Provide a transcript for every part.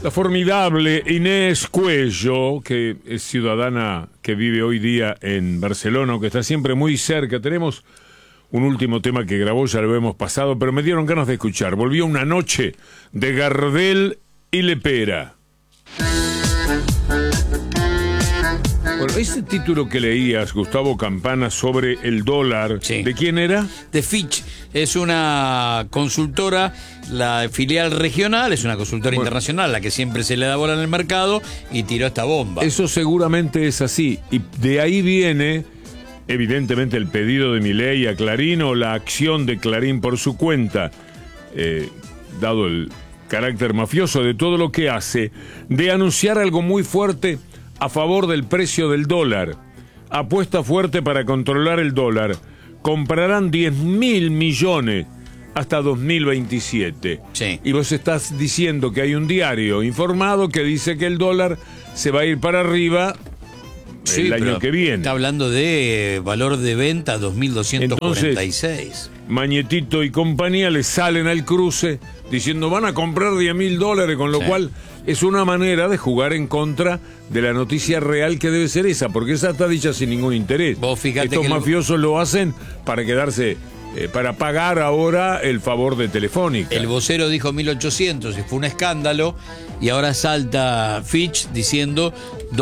La formidable Inés Cuello, que es ciudadana que vive hoy día en Barcelona, que está siempre muy cerca. Tenemos un último tema que grabó, ya lo hemos pasado, pero me dieron ganas de escuchar. Volvió una noche de Gardel y Lepera. Bueno, ese título que leías, Gustavo Campana, sobre el dólar, sí. ¿De quién era? De Fitch. Es una consultora, la filial regional, es una consultora internacional, la que siempre se le da bola en el mercado, y tiró esta bomba. Eso seguramente es así. Y de ahí viene, evidentemente, el pedido de Milei a Clarín o la acción de Clarín por su cuenta, dado el carácter mafioso de todo lo que hace, de anunciar algo muy fuerte a favor del precio del dólar. Apuesta fuerte para controlar el dólar. Comprarán 10.000 millones hasta 2027. Sí. Y vos estás diciendo que hay un diario informado que dice que el dólar se va a ir para arriba el año que viene. Está hablando de valor de venta 2.246. Entonces, Mañetito y compañía le salen al cruce diciendo van a comprar 10.000 dólares, con lo cual es una manera de jugar en contra de la noticia real que debe ser esa, porque esa está dicha sin ningún interés. Vos fíjate estos que mafiosos lo hacen para quedarse, para pagar ahora el favor de Telefónica. El vocero dijo 1.800 y fue un escándalo, y ahora salta Fitch diciendo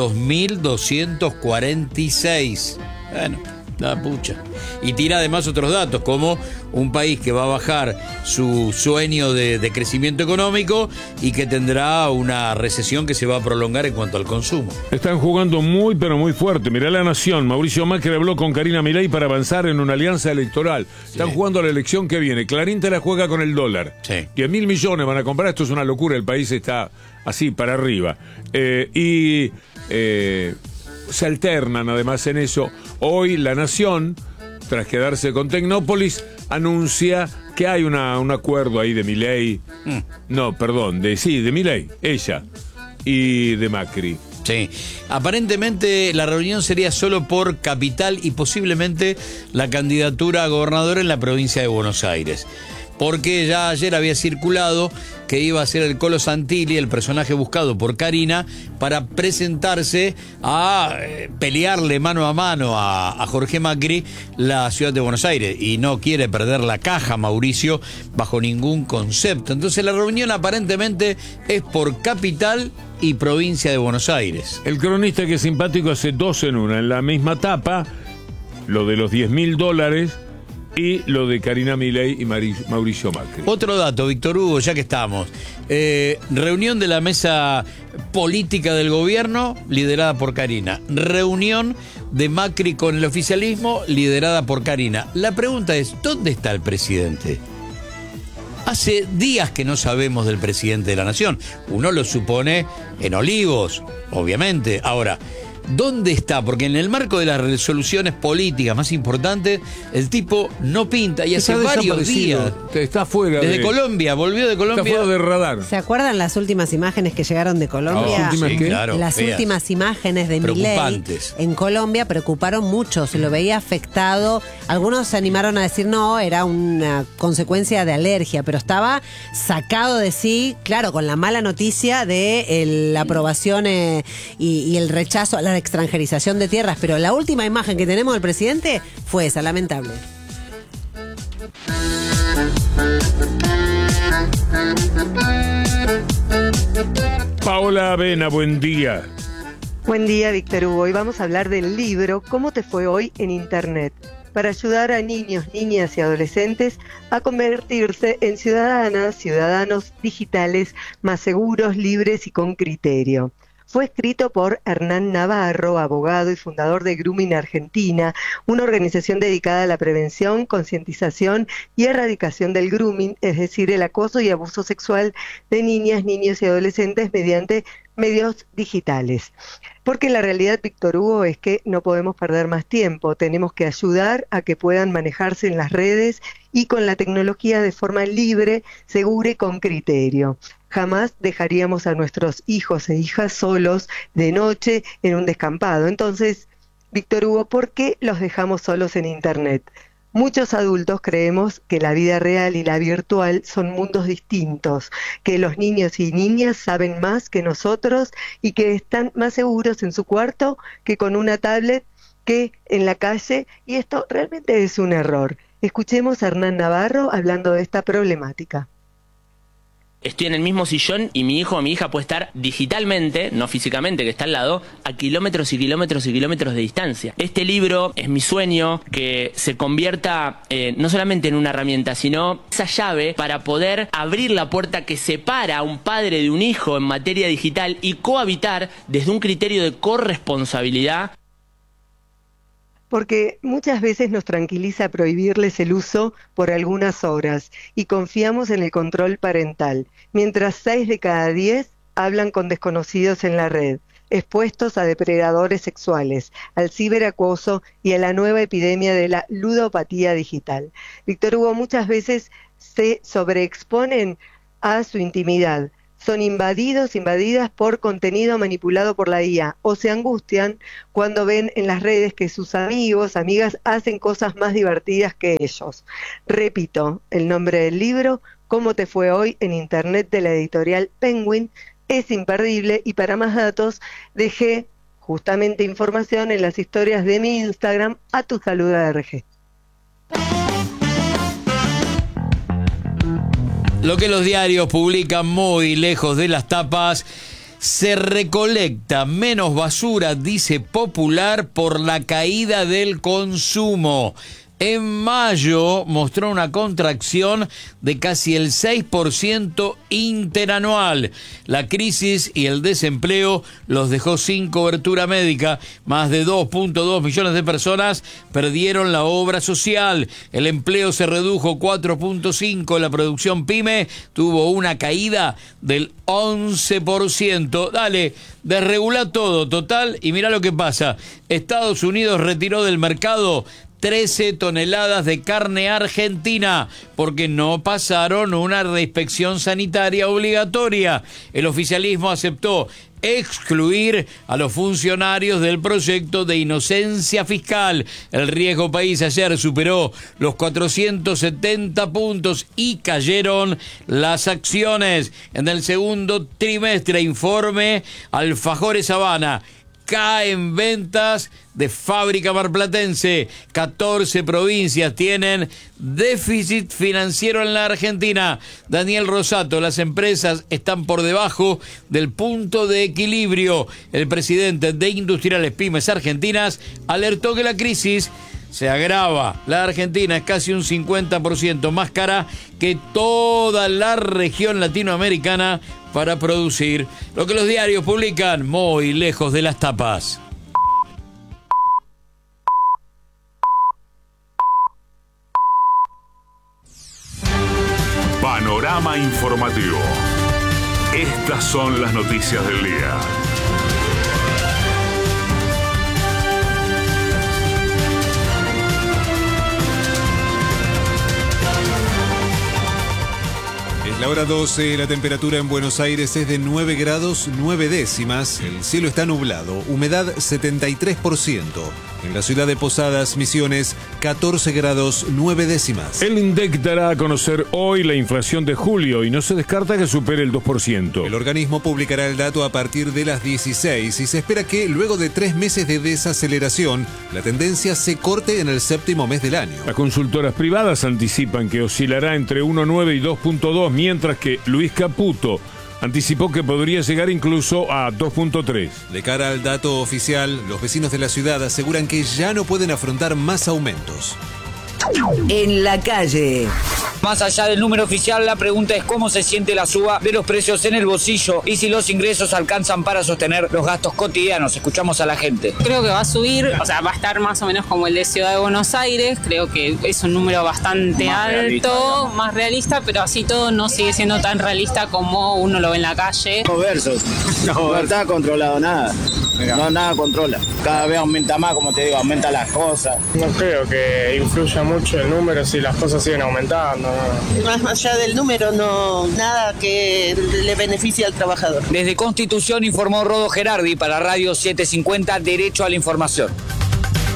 2.246. Bueno, la pucha. Y tira además otros datos, como un país que va a bajar su sueño de crecimiento económico y que tendrá una recesión que se va a prolongar en cuanto al consumo. Están jugando muy, pero muy fuerte. Mirá La Nación. Mauricio Macri habló con Karina Milei para avanzar en una alianza electoral. Están jugando a la elección que viene. Clarín te la juega con el dólar. Sí. 10.000 millones van a comprar. Esto es una locura. El país está así, para arriba. Se alternan además en eso. Hoy La Nación, tras quedarse con Tecnópolis, anuncia que hay un acuerdo ahí de Milei. No, perdón, de Milei, ella, y de Macri. Sí, aparentemente la reunión sería solo por capital y posiblemente la candidatura a gobernador en la provincia de Buenos Aires. Porque ya ayer había circulado que iba a ser el Colo Santilli, el personaje buscado por Karina, para presentarse a pelearle mano a mano a Jorge Macri la ciudad de Buenos Aires. Y no quiere perder la caja, Mauricio, bajo ningún concepto. Entonces la reunión aparentemente es por capital y provincia de Buenos Aires. El cronista, que es simpático, hace dos en una. En la misma tapa, lo de los 10.000 dólares... y lo de Karina Milei y Mauricio Macri. Otro dato, Víctor Hugo, ya que estamos. Reunión de la mesa política del gobierno, liderada por Karina. Reunión de Macri con el oficialismo, liderada por Karina. La pregunta es, ¿dónde está el presidente? Hace días que no sabemos del presidente de la Nación. Uno lo supone en Olivos, obviamente. Ahora, ¿dónde está? Porque en el marco de las resoluciones políticas más importantes, el tipo no pinta, y hace varios días. Está fuera. Desde Colombia, volvió de Colombia. Está fuera de radar. ¿Se acuerdan las últimas imágenes que llegaron de Colombia? Sí, claro, las feas. últimas imágenes de Milei en Colombia preocuparon mucho, se lo veía afectado. Algunos se animaron a decir no, era una consecuencia de alergia, pero estaba sacado de sí, claro, con la mala noticia de la aprobación y el rechazo a la extranjerización de tierras. Pero la última imagen que tenemos del presidente fue esa, lamentable. Paola Avena, buen día. Buen día, Víctor Hugo. Hoy vamos a hablar del libro ¿Cómo te fue hoy en Internet?, para ayudar a niños, niñas y adolescentes a convertirse en ciudadanos digitales más seguros, libres y con criterio. Fue escrito por Hernán Navarro, abogado y fundador de Grooming Argentina, una organización dedicada a la prevención, concientización y erradicación del grooming, es decir, el acoso y abuso sexual de niñas, niños y adolescentes mediante medios digitales. Porque la realidad, Víctor Hugo, es que no podemos perder más tiempo. Tenemos que ayudar a que puedan manejarse en las redes y con la tecnología de forma libre, segura y con criterio. Jamás dejaríamos a nuestros hijos e hijas solos de noche en un descampado. Entonces, Víctor Hugo, ¿por qué los dejamos solos en Internet? Muchos adultos creemos que la vida real y la virtual son mundos distintos, que los niños y niñas saben más que nosotros y que están más seguros en su cuarto que con una tablet que en la calle, y esto realmente es un error. Escuchemos a Hernán Navarro hablando de esta problemática. Estoy en el mismo sillón y mi hijo o mi hija puede estar digitalmente, no físicamente, que está al lado, a kilómetros y kilómetros y kilómetros de distancia. Este libro es mi sueño, que se convierta no solamente en una herramienta, sino esa llave para poder abrir la puerta que separa a un padre de un hijo en materia digital y cohabitar desde un criterio de corresponsabilidad. Porque muchas veces nos tranquiliza prohibirles el uso por algunas horas y confiamos en el control parental, mientras 6 de cada 10 hablan con desconocidos en la red, expuestos a depredadores sexuales, al ciberacoso y a la nueva epidemia de la ludopatía digital. Víctor Hugo, muchas veces se sobreexponen a su intimidad. Son invadidas por contenido manipulado por la IA, o se angustian cuando ven en las redes que sus amigos, amigas hacen cosas más divertidas que ellos. Repito, el nombre del libro, ¿Cómo te fue hoy?, en internet, de la editorial Penguin, es imperdible, y para más datos dejé justamente información en las historias de mi Instagram, @tusalud_ARG. Lo que los diarios publican muy lejos de las tapas: se recolecta menos basura, dice Popular, por la caída del consumo. En mayo mostró una contracción de casi el 6% interanual. La crisis y el desempleo los dejó sin cobertura médica. Más de 2.2 millones de personas perdieron la obra social. El empleo se redujo 4.5%. La producción PYME tuvo una caída del 11%. Dale, desregula todo, total, y mira lo que pasa. Estados Unidos retiró del mercado 13 toneladas de carne argentina porque no pasaron una reinspección sanitaria obligatoria. El oficialismo aceptó excluir a los funcionarios del proyecto de inocencia fiscal. El riesgo país ayer superó los 470 puntos y cayeron las acciones. En el segundo trimestre, informe Alfajores Habana: caen ventas de fábrica marplatense. 14 provincias tienen déficit financiero en la Argentina. Daniel Rosato: las empresas están por debajo del punto de equilibrio. El presidente de Industriales Pymes Argentinas alertó que la crisis se agrava. La Argentina es casi un 50% más cara que toda la región latinoamericana para producir. Lo que los diarios publican muy lejos de las tapas. Panorama informativo. Estas son las noticias del día. La hora 12, la temperatura en Buenos Aires es de 9 grados 9 décimas. El cielo está nublado, humedad 73%. En la ciudad de Posadas, Misiones, 14 grados 9 décimas. El INDEC dará a conocer hoy la inflación de julio y no se descarta que supere el 2%. El organismo publicará el dato a partir de las 16 y se espera que, luego de 3 meses de desaceleración, la tendencia se corte en el séptimo mes del año. Las consultoras privadas anticipan que oscilará entre 1,9 y 2,2, mientras que Luis Caputo anticipó que podría llegar incluso a 2,3. De cara al dato oficial, los vecinos de la ciudad aseguran que ya no pueden afrontar más aumentos. En la calle. Más allá del número oficial, la pregunta es cómo se siente la suba de los precios en el bolsillo y si los ingresos alcanzan para sostener los gastos cotidianos. Escuchamos a la gente. Creo que va a subir, o sea, va a estar más o menos como el de Ciudad de Buenos Aires. Creo que es un número bastante alto, realista, ¿no? Más realista, pero así todo no sigue siendo tan realista como uno lo ve en la calle. Versos. No está controlado nada. No, nada controla. Cada vez aumenta más, como te digo, aumenta las cosas. No creo que influya mucho el número si las cosas siguen aumentando. No. Más allá del número, no nada que le beneficie al trabajador. Desde Constitución informó Rodo Gerardi para Radio 750, Derecho a la Información.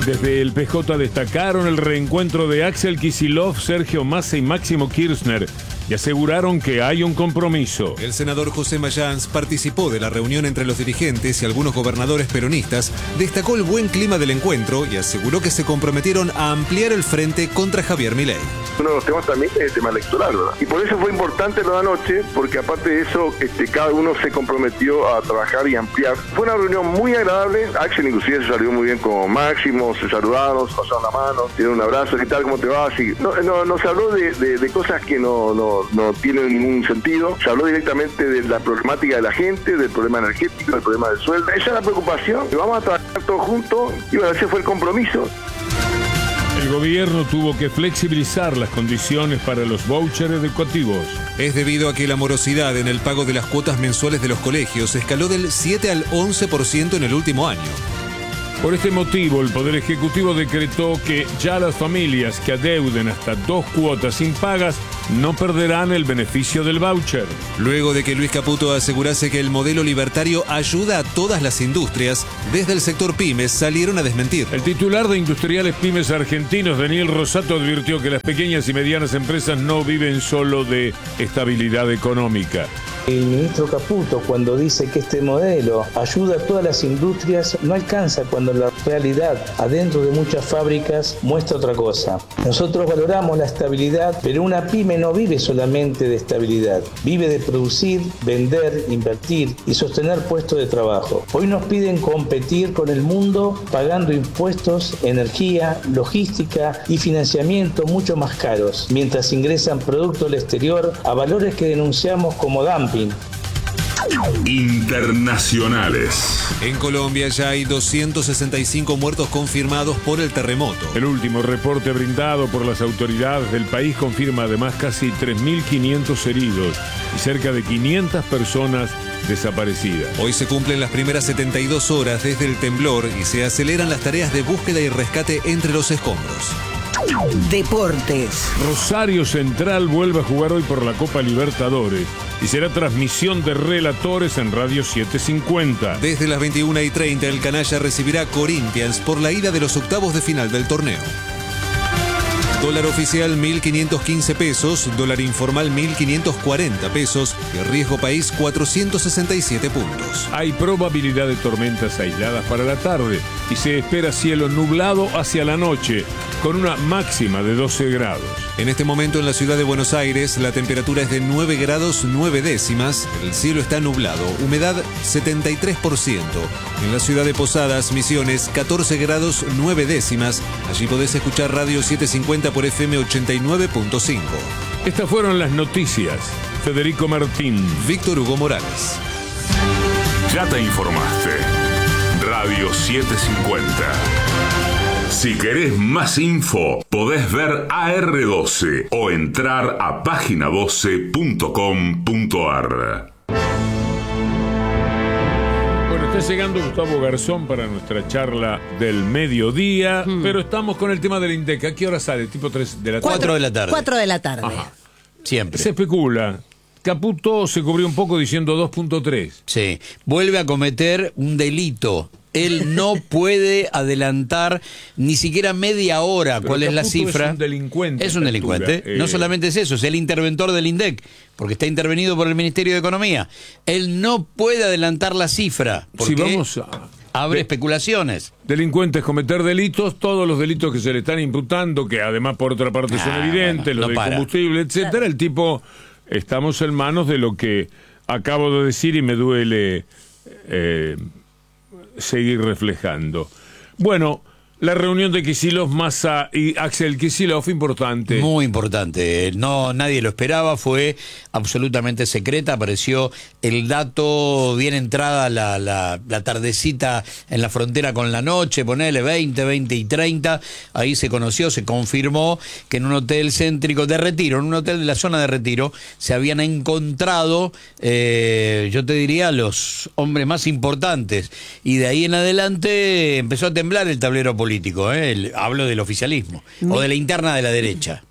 Desde el PJ destacaron el reencuentro de Axel Kicillof, Sergio Massa y Máximo Kirchner y aseguraron que hay un compromiso. El senador José Mayans participó de la reunión entre los dirigentes y algunos gobernadores peronistas, destacó el buen clima del encuentro y aseguró que se comprometieron a ampliar el frente contra Javier Milei. Uno de los temas también es el tema electoral, ¿verdad? Y por eso fue importante lo de anoche, porque aparte de eso, cada uno se comprometió a trabajar y ampliar. Fue una reunión muy agradable. Axel inclusive se saludó muy bien con Máximo, se saludaron, se pasaron la mano, dieron un abrazo, ¿qué tal? ¿Cómo te va? Así, no se habló de cosas que no tienen ningún sentido. Se habló directamente de la problemática de la gente, del problema energético, del problema del sueldo. Esa es la preocupación. Vamos a trabajar todos juntos y bueno, ese fue el compromiso. El gobierno tuvo que flexibilizar las condiciones para los vouchers educativos. Es debido a que la morosidad en el pago de las cuotas mensuales de los colegios escaló del 7 al 11% en el último año. Por este motivo, el Poder Ejecutivo decretó que ya las familias que adeuden hasta 2 cuotas impagas no perderán el beneficio del voucher. Luego de que Luis Caputo asegurase que el modelo libertario ayuda a todas las industrias, desde el sector pymes salieron a desmentir. El titular de Industriales Pymes Argentinos, Daniel Rosato, advirtió que las pequeñas y medianas empresas no viven solo de estabilidad económica. El ministro Caputo, cuando dice que este modelo ayuda a todas las industrias, no alcanza cuando la realidad adentro de muchas fábricas muestra otra cosa. Nosotros valoramos la estabilidad, pero una pyme no vive solamente de estabilidad, vive de producir, vender, invertir y sostener puestos de trabajo. Hoy nos piden competir con el mundo pagando impuestos, energía, logística y financiamiento mucho más caros, mientras ingresan productos del exterior a valores que denunciamos como dumping. Internacionales. En Colombia ya hay 265 muertos confirmados por el terremoto. El último reporte brindado por las autoridades del país confirma además casi 3.500 heridos y cerca de 500 personas desaparecidas. Hoy se cumplen las primeras 72 horas desde el temblor y se aceleran las tareas de búsqueda y rescate entre los escombros. Deportes. Rosario Central vuelve a jugar hoy por la Copa Libertadores y será transmisión de relatores en Radio 750. Desde las 21:30 el canalla recibirá a Corinthians por la ida de los octavos de final del torneo. Dólar oficial 1.515 pesos, dólar informal 1.540 pesos y riesgo país 467 puntos. Hay probabilidad de tormentas aisladas para la tarde y se espera cielo nublado hacia la noche con una máxima de 12 grados. En este momento en la ciudad de Buenos Aires la temperatura es de 9 grados 9 décimas, el cielo está nublado, humedad 73%. En la ciudad de Posadas, Misiones, 14 grados 9 décimas. Allí podés escuchar Radio 750 por FM 89.5. Estas fueron las noticias. Federico Martín. Víctor Hugo Morales. Ya te informaste. Radio 750. Si querés más info, podés ver AR12 o entrar a página12.com.ar. Bueno, está llegando Gustavo Garzón para nuestra charla del mediodía, pero estamos con el tema del INDEC. ¿A qué hora sale? ¿Tipo 3 de la tarde? 4 de la tarde. 4 de la tarde. Ajá. Siempre. Se especula. Caputo se cubrió un poco diciendo 2.3. Sí, vuelve a cometer un delito. Él no puede adelantar ni siquiera media hora. Pero ¿Cuál es la Caputo cifra? Es un delincuente. Es un delincuente. No solamente es eso, es el interventor del INDEC, porque está intervenido por el Ministerio de Economía. Él no puede adelantar la cifra, porque Si vamos a... abre especulaciones. Delincuentes, cometer delitos, todos los delitos que se le están imputando, que además por otra parte son evidentes, bueno, los no del para. combustible, etcétera. Claro. El tipo, estamos en manos de lo que acabo de decir y me duele seguir reflejando. Bueno, la reunión de Kicillof, Massa y Axel Kicillof, importante. Muy importante. No, nadie lo esperaba, fue absolutamente secreta. Apareció el dato bien entrada la tardecita en la frontera con la noche, ponele 20 y 30. Ahí se conoció, se confirmó que en un hotel céntrico de Retiro, en un hotel de la zona de Retiro, se habían encontrado, yo te diría, los hombres más importantes. Y de ahí en adelante empezó a temblar el tablero político. Hablo del oficialismo o de la interna de la derecha.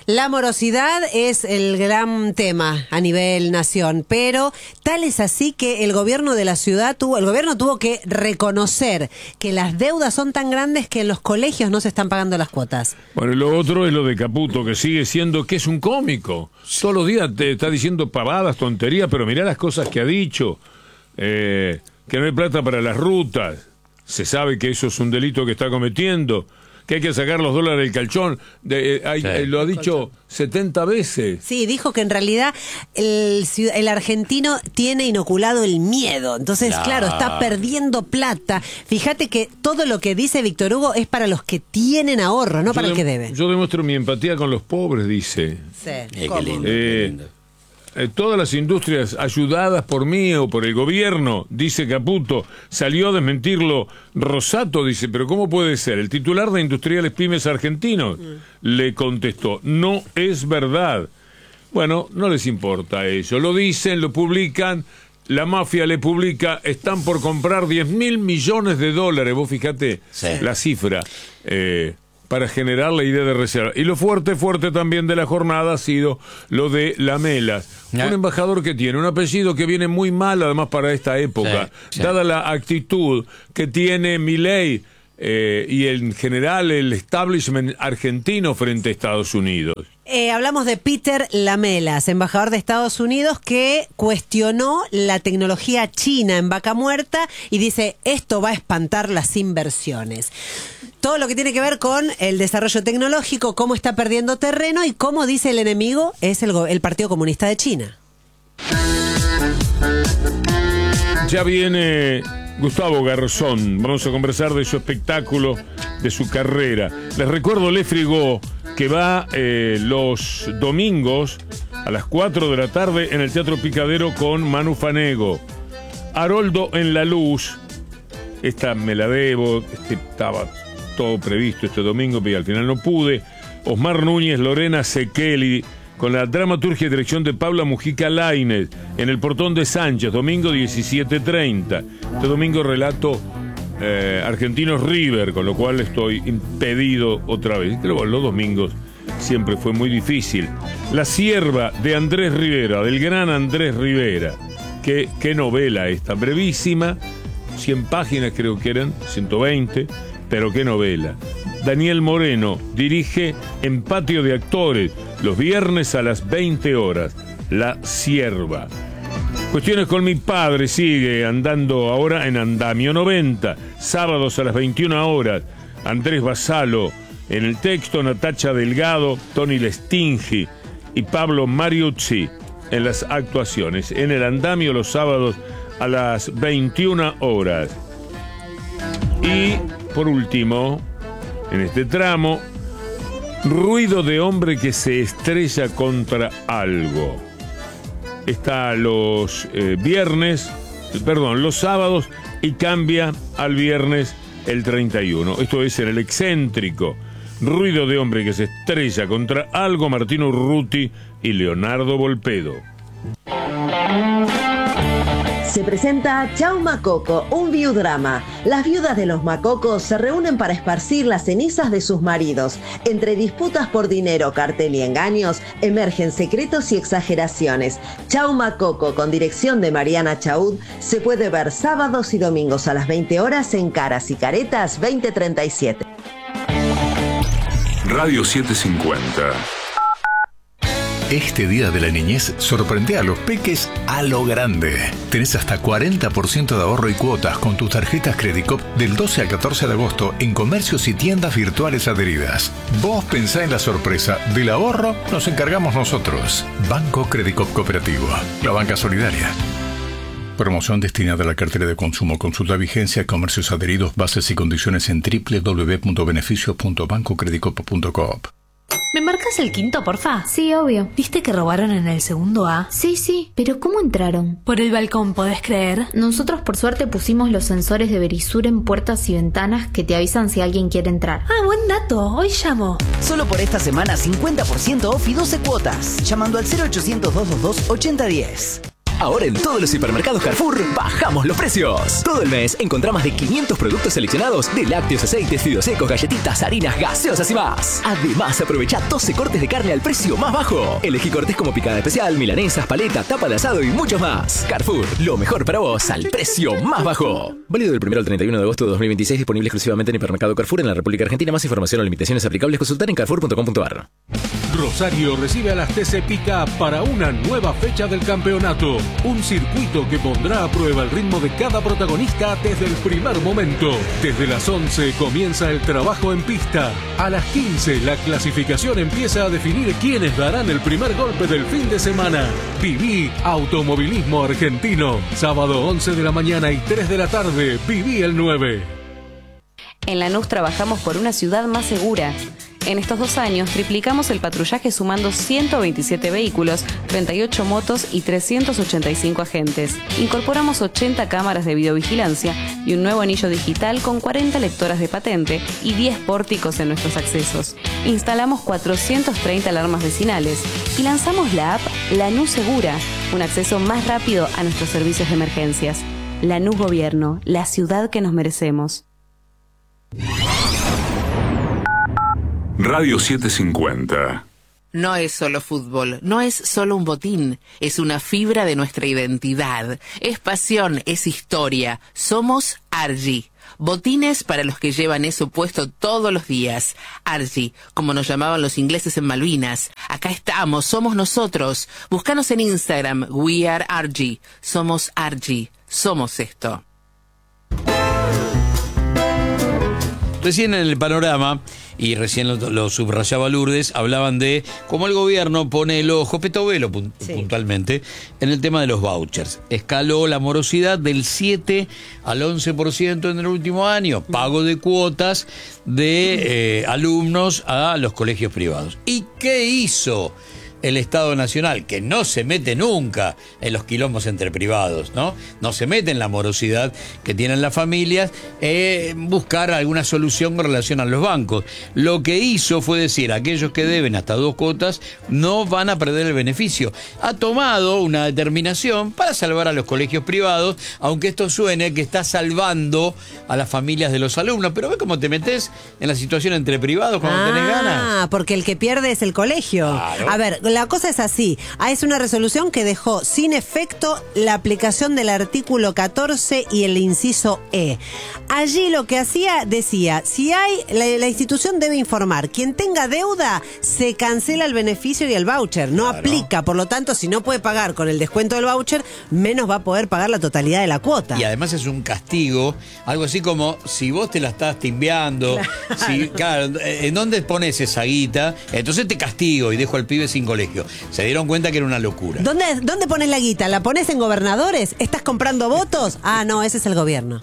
La morosidad es el gran tema a nivel nación, pero tal es así que el gobierno de la ciudad tuvo que reconocer que las deudas son tan grandes que en los colegios no se están pagando las cuotas. Bueno, y lo otro es lo de Caputo, que sigue siendo que es un cómico. Todos los días te está diciendo pavadas, tonterías, pero mirá las cosas que ha dicho. Que no hay plata para las rutas. Se sabe que eso es un delito que está cometiendo. Que hay que sacar los dólares del colchón. Lo ha dicho 70 veces. Sí, dijo que en realidad el argentino tiene inoculado el miedo. Entonces, claro, está perdiendo plata. Fíjate que todo lo que dice Víctor Hugo es para los que tienen ahorro, no para el que debe. Yo demuestro mi empatía con los pobres, dice. Sí, qué lindo, qué lindo. Todas las industrias ayudadas por mí o por el gobierno, dice Caputo, salió a desmentirlo Rosato, dice, pero ¿cómo puede ser? El titular de Industriales Pymes Argentinos le contestó, no es verdad. Bueno, no les importa eso, lo dicen, lo publican, la mafia le publica, están por comprar 10.000 millones de dólares, vos fijate la cifra, para generar la idea de reserva. Y lo fuerte también de la jornada ha sido lo de Lamelas. Un embajador que tiene un apellido que viene muy mal, además, para esta época. Dada la actitud que tiene Milei y en general el establishment argentino frente a Estados Unidos. Hablamos de Peter Lamelas, embajador de Estados Unidos, que cuestionó la tecnología china en Vaca Muerta y dice, esto va a espantar las inversiones. Todo lo que tiene que ver con el desarrollo tecnológico, cómo está perdiendo terreno y cómo, dice el enemigo, es el Partido Comunista de China. Ya viene Gustavo Garzón, vamos a conversar de su espectáculo, de su carrera. Les recuerdo Le Frigó, que va los domingos a las 4 de la tarde en el Teatro Picadero con Manu Fanego. Haroldo en la Luz, esta me la debo, estaba todo previsto este domingo, pero al final no pude. Osmar Núñez, Lorena Sekeli, con la dramaturgia y dirección de Paula Mujica Lainez, en el Portón de Sánchez, domingo 17:30. Este domingo relato Argentinos River, con lo cual estoy impedido otra vez. Creo que los domingos siempre fue muy difícil. La Sierva, de Andrés Rivera, del gran Andrés Rivera. Qué novela esta, brevísima, 100 páginas creo que eran, 120, pero qué novela. Daniel Moreno dirige en Patio de Actores, los viernes a las 20 horas, La Sierva. Cuestiones con mi padre sigue andando ahora en Andamio 90, sábados a las 21 horas, Andrés Basalo en el texto, Natacha Delgado, Tony Lestingi y Pablo Mariucci en las actuaciones, en el Andamio los sábados a las 21 horas. Y por último, en este tramo, ruido de hombre que se estrella contra algo. Está los los sábados y cambia al viernes el 31. Esto es en el Excéntrico. Ruido de hombre que se estrella contra algo, Martino Urruti y Leonardo Volpedo. Se presenta Chau Macoco, un viudrama. Las viudas de los macocos se reúnen para esparcir las cenizas de sus maridos. Entre disputas por dinero, cartel y engaños, emergen secretos y exageraciones. Chau Macoco, con dirección de Mariana Chaud, se puede ver sábados y domingos a las 20 horas en Caras y Caretas 2037. Radio 750. Este día de la niñez sorprende a los peques a lo grande. Tenés hasta 40% de ahorro y cuotas con tus tarjetas Credicop del 12 al 14 de agosto en comercios y tiendas virtuales adheridas. Vos pensá en la sorpresa. Del ahorro nos encargamos nosotros. Banco Credicop Cooperativo. La banca solidaria. Promoción destinada a la cartera de consumo. Consulta vigencia, comercios adheridos, bases y condiciones en www.beneficios.bancocredicop.coop. ¿Me marcas el quinto, porfa? Sí, obvio. ¿Viste que robaron en el segundo A? Sí, pero ¿cómo entraron? Por el balcón, ¿podés creer? Nosotros por suerte pusimos los sensores de Verisur en puertas y ventanas que te avisan si alguien quiere entrar. Ah, buen dato. Hoy llamo. Solo por esta semana 50% off y 12 cuotas. Llamando al 0800 222 8010. Ahora en todos los hipermercados Carrefour bajamos los precios. Todo el mes encontrá más de 500 productos seleccionados de lácteos, aceites, fideos secos, galletitas, harinas, gaseosas y más. Además, aprovecha 12 cortes de carne al precio más bajo. Elegí cortes como picada especial, milanesas, paleta, tapa de asado y muchos más. Carrefour, lo mejor para vos al precio más bajo. Válido del 1 al 31 de agosto de 2026, disponible exclusivamente en hipermercado Carrefour en la República Argentina. Más información o limitaciones aplicables consultar en carrefour.com.ar. Rosario recibe a las TC Pica para una nueva fecha del campeonato. Un circuito que pondrá a prueba el ritmo de cada protagonista desde el primer momento. Desde las 11 comienza el trabajo en pista. A las 15 la clasificación empieza a definir quiénes darán el primer golpe del fin de semana. Viví Automovilismo Argentino. Sábado 11 de la mañana y 3 de la tarde. Viví el 9. En Lanús trabajamos por una ciudad más segura. En estos 2 años triplicamos el patrullaje sumando 127 vehículos, 38 motos y 385 agentes. Incorporamos 80 cámaras de videovigilancia y un nuevo anillo digital con 40 lectoras de patente y 10 pórticos en nuestros accesos. Instalamos 430 alarmas vecinales y lanzamos la app Lanús Segura, un acceso más rápido a nuestros servicios de emergencias. Lanús Gobierno, la ciudad que nos merecemos. Radio 750. No es solo fútbol, no es solo un botín, es una fibra de nuestra identidad, es pasión, es historia. Somos Argy. Botines para los que llevan eso puesto todos los días. Argy, como nos llamaban los ingleses en Malvinas. Acá estamos, somos nosotros. Búscanos en Instagram, We Are Argy. Somos Argy, somos esto. Recién en el panorama, y recién lo subrayaba Lourdes, hablaban de cómo el gobierno pone el ojo, petovelo puntualmente, en el tema de los vouchers. Escaló la morosidad del 7 al 11% en el último año, pago de cuotas de alumnos a los colegios privados. ¿Y qué hizo el Estado Nacional? Que no se mete nunca en los quilombos entre privados, ¿no? No se mete en la morosidad que tienen las familias, buscar alguna solución con relación a los bancos. Lo que hizo fue decir, aquellos que deben hasta 2 cuotas no van a perder el beneficio. Ha tomado una determinación para salvar a los colegios privados, aunque esto suene que está salvando a las familias de los alumnos. Pero ve cómo te metes en la situación entre privados cuando tenés ganas. Ah, porque el que pierde es el colegio. Claro. A ver, la cosa es así. Es una resolución que dejó sin efecto la aplicación del artículo 14 y el inciso E. Allí lo que decía, si hay, la institución debe informar. Quien tenga deuda, se cancela el beneficio y el voucher. No aplica, por lo tanto, si no puede pagar con el descuento del voucher, menos va a poder pagar la totalidad de la cuota. Y además es un castigo, algo así como si vos te la estás timbeando, ¿en dónde pones esa guita? Entonces te castigo y dejo al pibe sin colegio. Se dieron cuenta que era una locura. ¿Dónde pones la guita? ¿La pones en gobernadores? ¿Estás comprando votos? Ah, no, ese es el gobierno.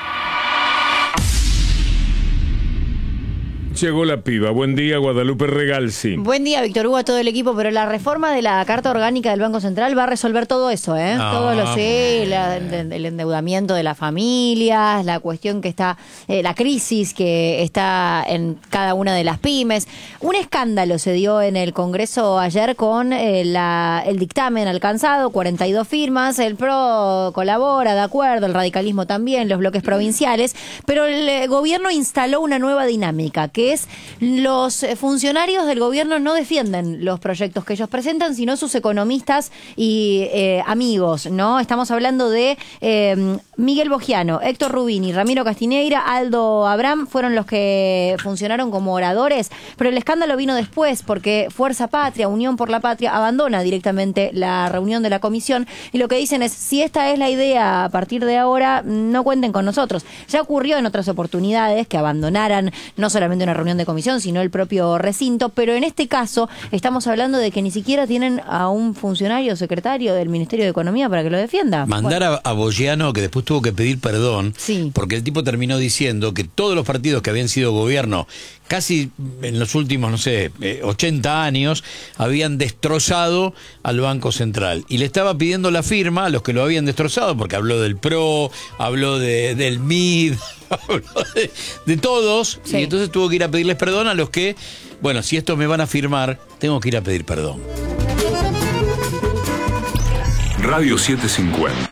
Llegó la piba. Buen día, Guadalupe Regalsi. Buen día, Víctor Hugo, a todo el equipo, pero la reforma de la Carta Orgánica del Banco Central va a resolver todo eso, ¿eh? Todo el endeudamiento de las familias, la cuestión que está, la crisis que está en cada una de las pymes. Un escándalo se dio en el Congreso ayer con el dictamen alcanzado, 42 firmas, el PRO colabora, de acuerdo, el radicalismo también, los bloques provinciales, pero el gobierno instaló una nueva dinámica, que es los funcionarios del gobierno no defienden los proyectos que ellos presentan, sino sus economistas y amigos, ¿no? Estamos hablando de Miguel Bogiano, Héctor Rubini, Ramiro Castineira, Aldo Abraham, fueron los que funcionaron como oradores, pero el escándalo vino después porque Fuerza Patria, Unión por la Patria, abandona directamente la reunión de la comisión y lo que dicen es, si esta es la idea a partir de ahora, no cuenten con nosotros. Ya ocurrió en otras oportunidades que abandonaran no solamente una reunión de comisión, sino el propio recinto, pero en este caso estamos hablando de que ni siquiera tienen a un funcionario secretario del Ministerio de Economía para que lo defienda. Mandar a Bogiano, que después tuvo que pedir perdón, porque el tipo terminó diciendo que todos los partidos que habían sido gobierno casi en los últimos, 80 años, habían destrozado al Banco Central. Y le estaba pidiendo la firma a los que lo habían destrozado, porque habló del PRO, habló del MID, habló de todos, y entonces tuvo que ir a pedirles perdón a los que, bueno, si estos me van a firmar, tengo que ir a pedir perdón. Radio 750.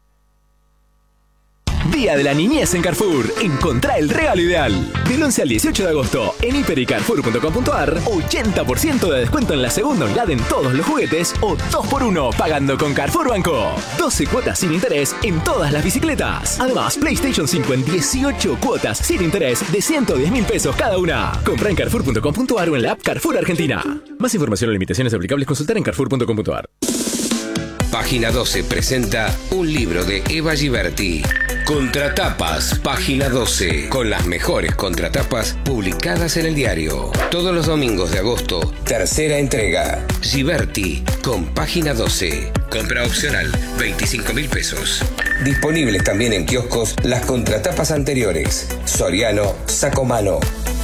Día de la Niñez en Carrefour. Encontrá el regalo ideal. Del 11 al 18 de agosto, en hiper.y-carrefour.com.ar, 80% de descuento en la segunda unidad en todos los juguetes o 2x1 pagando con Carrefour Banco. 12 cuotas sin interés en todas las bicicletas. Además, PlayStation 5 en 18 cuotas sin interés de 110.000 pesos cada una. Comprá en carrefour.com.ar o en la app Carrefour Argentina. Más información o limitaciones aplicables consultar en carrefour.com.ar. Página 12 presenta un libro de Eva Giberti. Contratapas, página 12, con las mejores contratapas publicadas en el diario. Todos los domingos de agosto, tercera entrega. Giberti, con página 12. Compra opcional, 25.000 pesos. Disponibles también en kioscos las contratapas anteriores. Soriano, Sacomano.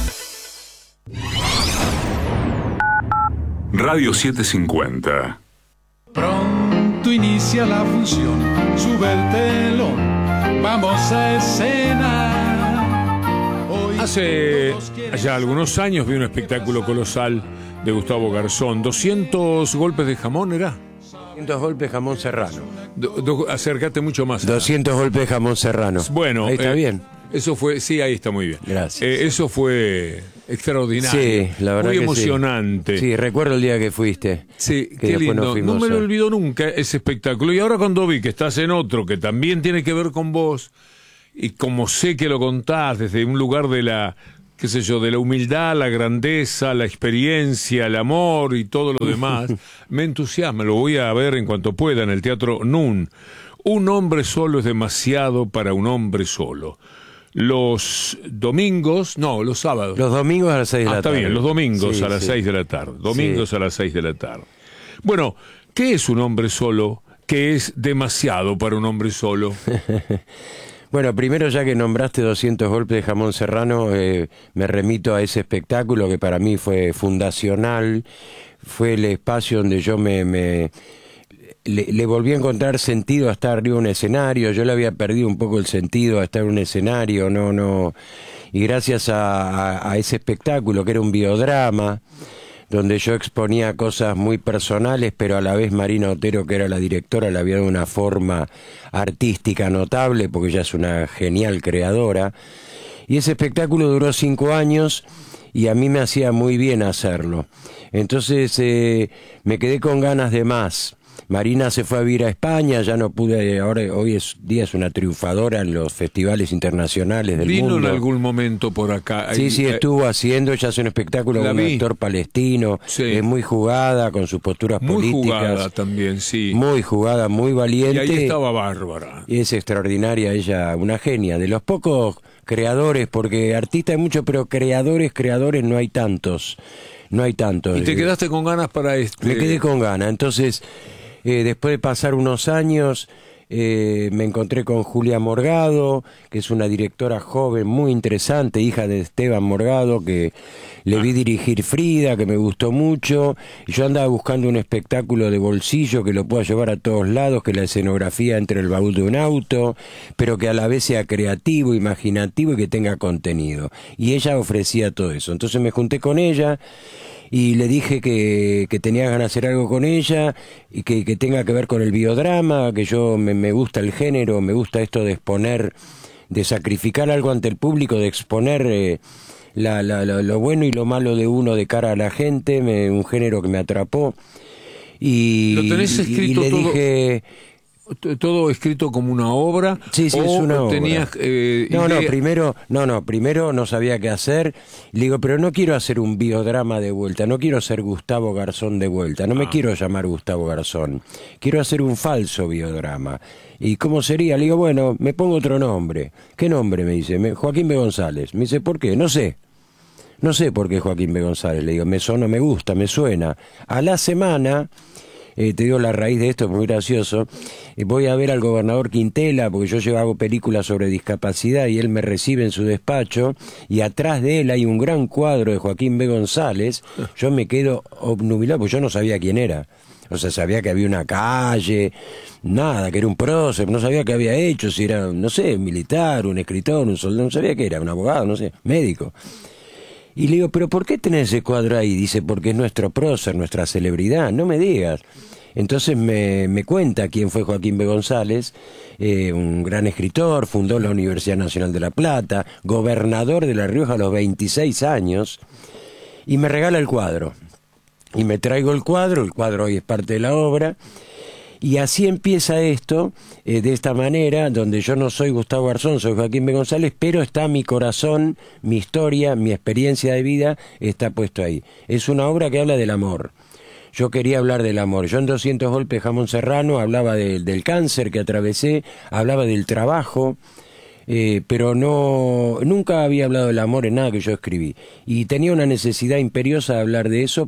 Radio 750. Pronto inicia la función, sube el telón, vamos a escena. Hace ya algunos años vi un espectáculo colosal de Gustavo Garzón. 200 golpes de jamón, ¿era? 200 golpes de jamón serrano. Acércate mucho más. 200 golpes de jamón serrano. Bueno, ahí está bien. Eso fue, sí, ahí está muy bien. Gracias. Eso fue extraordinario. Sí, la verdad muy que emocionante. Sí, recuerdo el día que fuiste. Sí, que qué lindo. No me lo a... olvido nunca ese espectáculo. Y ahora cuando vi que estás en otro que también tiene que ver con vos, y como sé que lo contás desde un lugar de la, qué sé yo, de la humildad, la grandeza, la experiencia, el amor y todo lo demás, me entusiasma. Lo voy a ver en cuanto pueda en el Teatro NUN. Un hombre solo es demasiado para un hombre solo. Los domingos, no, los sábados. Los domingos a las 6 de la tarde. Está bien, los domingos sí, a las 6 de la tarde. Domingos a las 6 de la tarde. Bueno, ¿qué es un hombre solo? ¿Qué es demasiado para un hombre solo? Bueno, primero, ya que nombraste 200 golpes de jamón serrano, me remito a ese espectáculo que para mí fue fundacional. Fue el espacio donde yo le volví a encontrar sentido a estar arriba de un escenario. Yo le había perdido un poco el sentido a estar en un escenario, y gracias a ese espectáculo, que era un biodrama, donde yo exponía cosas muy personales, pero a la vez Marina Otero, que era la directora, le había dado una forma artística notable, porque ella es una genial creadora, y ese espectáculo duró 5 años, y a mí me hacía muy bien hacerlo. Entonces me quedé con ganas de más. Marina se fue a vivir a España, ya no pude, hoy es una triunfadora en los festivales internacionales del mundo. ¿Vino en algún momento por acá? Sí, estuvo haciendo, ella hace un espectáculo con un actor palestino, es muy jugada con sus posturas políticas. Muy jugada también, sí. Muy jugada, muy valiente. Y ahí estaba bárbara. Y es extraordinaria ella, una genia, de los pocos creadores, porque artistas hay muchos, pero creadores no hay tantos. No hay tantos. ¿Y te quedaste con ganas para esto? Me quedé con ganas, entonces... después de pasar unos años, me encontré con Julia Morgado, que es una directora joven muy interesante, hija de Esteban Morgado, que le vi dirigir Frida, que me gustó mucho. Y yo andaba buscando un espectáculo de bolsillo que lo pueda llevar a todos lados, que la escenografía entre el baúl de un auto, pero que a la vez sea creativo, imaginativo y que tenga contenido. Y ella ofrecía todo eso. Entonces me junté con ella y le dije que tenía ganas de hacer algo con ella y que tenga que ver con el biodrama, que yo me gusta el género, me gusta esto de exponer, de sacrificar algo ante el público, de exponer lo bueno y lo malo de uno de cara a la gente, un género que me atrapó. Y, ¿lo tenés escrito y le todo? Dije... ¿Todo escrito como una obra? Sí, es una obra. Tenías, primero no sabía qué hacer. Le digo, pero no quiero hacer un biodrama de vuelta, no quiero ser Gustavo Garzón de vuelta, no me quiero llamar Gustavo Garzón, quiero hacer un falso biodrama. ¿Y cómo sería? Le digo, bueno, me pongo otro nombre. ¿Qué nombre? Me dice, Joaquín B. González. Me dice, ¿por qué? No sé por qué Joaquín B. González. Le digo, me gusta, me suena. A la semana... te digo la raíz de esto, es muy gracioso. Voy a ver al gobernador Quintela, porque yo hago películas sobre discapacidad y él me recibe en su despacho, y atrás de él hay un gran cuadro de Joaquín B. González. Yo me quedo obnubilado, porque yo no sabía quién era. O sea, sabía que había una calle, nada, que era un prócer, no sabía qué había hecho, si era, no sé, militar, un escritor, un soldado, no sabía qué era, un abogado, no sé, médico. Y le digo, ¿pero por qué tenés ese cuadro ahí? Dice, porque es nuestro prócer, nuestra celebridad, no me digas. Entonces me cuenta quién fue Joaquín B. González, un gran escritor, fundó la Universidad Nacional de La Plata, gobernador de La Rioja a los 26 años, y me regala el cuadro. Y me traigo el cuadro hoy es parte de la obra, y así empieza esto, de esta manera, donde yo no soy Gustavo Garzón, soy Joaquín B. González, pero está mi corazón, mi historia, mi experiencia de vida, está puesto ahí. Es una obra que habla del amor. Yo quería hablar del amor. Yo en 200 golpes jamón serrano hablaba del cáncer que atravesé, hablaba del trabajo, pero nunca había hablado del amor en nada que yo escribí. Y tenía una necesidad imperiosa de hablar de eso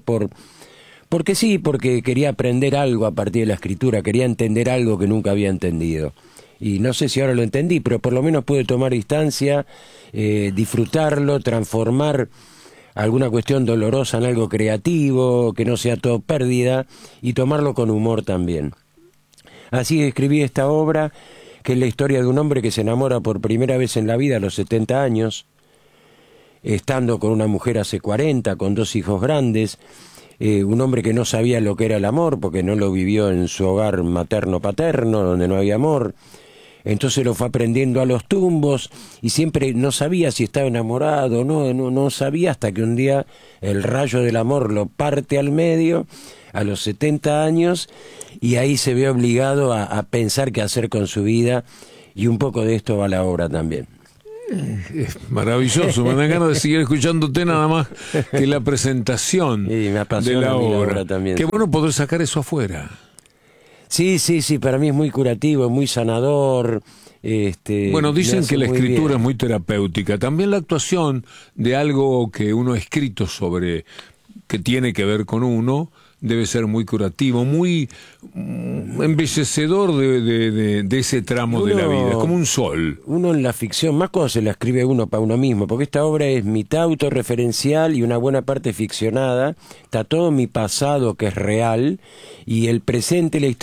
porque quería aprender algo a partir de la escritura, quería entender algo que nunca había entendido. Y no sé si ahora lo entendí, pero por lo menos pude tomar distancia, disfrutarlo, transformar alguna cuestión dolorosa en algo creativo, que no sea todo pérdida, y tomarlo con humor también. Así escribí esta obra, que es la historia de un hombre que se enamora por primera vez en la vida a los 70 años, estando con una mujer hace 40, con 2 hijos grandes, un hombre que no sabía lo que era el amor, porque no lo vivió en su hogar materno-paterno, donde no había amor. Entonces lo fue aprendiendo a los tumbos y siempre no sabía si estaba enamorado, no sabía, hasta que un día el rayo del amor lo parte al medio a los 70 años y ahí se ve obligado a pensar qué hacer con su vida, y un poco de esto va la obra también. Es maravilloso, me dan ganas de seguir escuchándote nada más que la presentación me de la obra. También. Qué bueno poder sacar eso afuera. Sí, para mí es muy curativo, muy sanador. Bueno, dicen que la escritura es muy terapéutica. También la actuación de algo que uno ha escrito sobre, que tiene que ver con uno, debe ser muy curativo, muy embellecedor de ese tramo de la vida, es como un sol. Uno en la ficción, más cuando se la escribe uno para uno mismo, porque esta obra es mitad autorreferencial y una buena parte ficcionada, está todo mi pasado que es real, y el presente, la historia